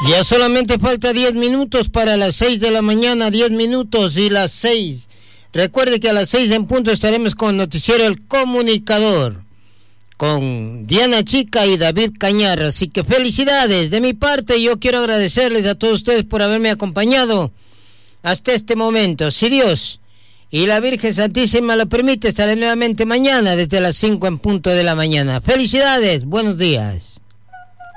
Ya solamente falta 10 minutos para las 6 de la mañana, 10 minutos y las 6. Recuerde que a las 6 en punto estaremos con Noticiero El Comunicador, con Diana Chica y David Cañar. Así que felicidades. De mi parte, yo quiero agradecerles a todos ustedes por haberme acompañado hasta este momento. Si Dios y la Virgen Santísima lo permite, estaré nuevamente mañana desde las 5 en punto de la mañana. Felicidades, buenos días.